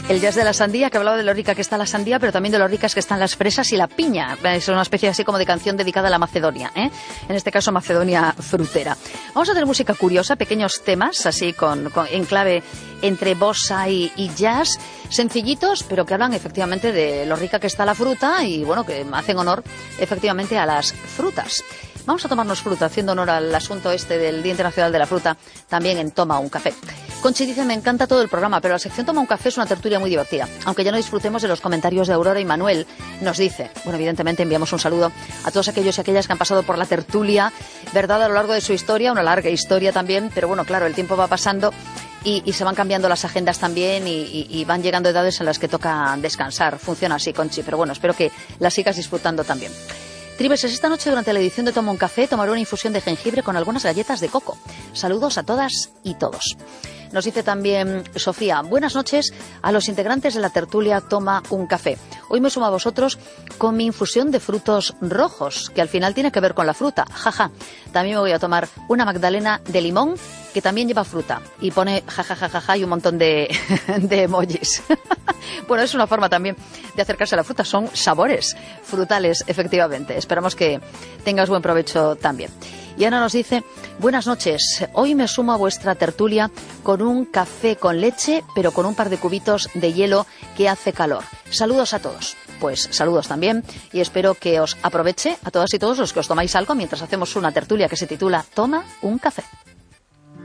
El jazz de la sandía, que hablaba de lo rica que está la sandía, pero también de lo ricas que están las fresas y la piña. Es una especie así como de canción dedicada a la Macedonia, ¿eh? En este caso, Macedonia frutera. Vamos a tener música curiosa, pequeños temas, así en clave entre bossa y jazz, sencillitos, pero que hablan efectivamente de lo rica que está la fruta y, bueno, que hacen honor efectivamente a las frutas. Vamos a tomarnos fruta, haciendo honor al asunto este del Día Internacional de la Fruta, también en Toma un Café. Conchi dice, me encanta todo el programa, pero la sección Toma un Café es una tertulia muy divertida. Aunque ya no disfrutemos de los comentarios de Aurora y Manuel, nos dice, bueno, evidentemente enviamos un saludo a todos aquellos y aquellas que han pasado por la tertulia, ¿verdad?, a lo largo de su historia, una larga historia también, pero bueno, claro, el tiempo va pasando y se van cambiando las agendas también y van llegando edades en las que toca descansar. Funciona así, Conchi, pero bueno, espero que la sigas disfrutando también. Tribes, esta noche durante la edición de Toma un Café tomaré una infusión de jengibre con algunas galletas de coco. Saludos a todas y todos. Nos dice también Sofía, buenas noches a los integrantes de la tertulia Toma un Café. Hoy me sumo a vosotros con mi infusión de frutos rojos, que al final tiene que ver con la fruta. Jaja. También me voy a tomar una magdalena de limón, que también lleva fruta. Y pone jajajajaja y un montón de emojis. Bueno, es una forma también de acercarse a la fruta. Son sabores frutales, efectivamente. Esperamos que tengas buen provecho también. Y Ana nos dice, buenas noches, hoy me sumo a vuestra tertulia con un café con leche, pero con un par de cubitos de hielo que hace calor. Saludos a todos. Pues saludos también y espero que os aproveche a todas y todos los que os tomáis algo mientras hacemos una tertulia que se titula Toma un Café.